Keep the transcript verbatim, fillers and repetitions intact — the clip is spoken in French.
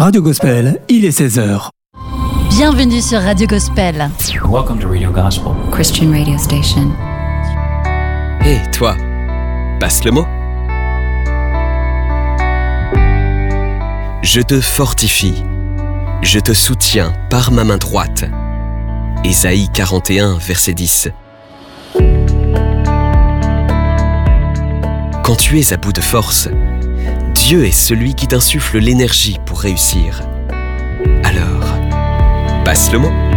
Radio Gospel, il est seize heures. Bienvenue sur Radio Gospel. Welcome to Radio Gospel, Christian radio station. Hé, hey, toi, passe le mot. Je te fortifie, je te soutiens par ma main droite. Ésaïe quarante et un, verset dix. Quand tu es à bout de force, Dieu est celui qui t'insuffle l'énergie pour réussir. Alors, passe le mot.